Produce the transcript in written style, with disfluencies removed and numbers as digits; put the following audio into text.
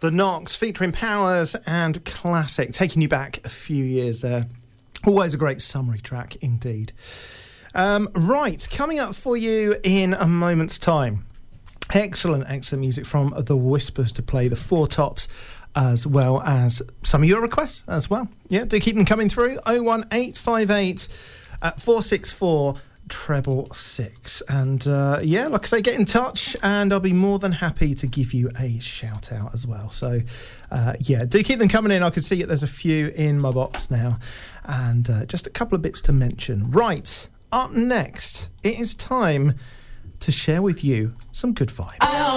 The Knox featuring Powers and Classic, taking you back a few years there. Always a great summary track indeed. Right, coming up for you in a moment's time. Excellent music from The Whispers to play, the Four Tops, as well as some of your requests as well. Yeah, do keep them coming through. 01858 464 666. And like I say, get in touch and I'll be more than happy to give you a shout out as well. So do keep them coming in. I can see there's a few in my box now, and just a couple of bits to mention. Right, up next, it is time to share with you some good vibes.